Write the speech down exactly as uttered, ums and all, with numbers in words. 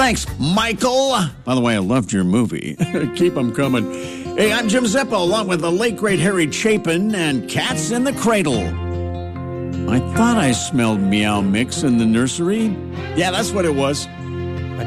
Thanks, Michael. By the way, I loved your movie. Keep them coming. Hey, I'm Jim Zeppo, along with the late, great Harry Chapin and Cats in the Cradle. I thought I smelled Meow Mix in the nursery. Yeah, that's what it was.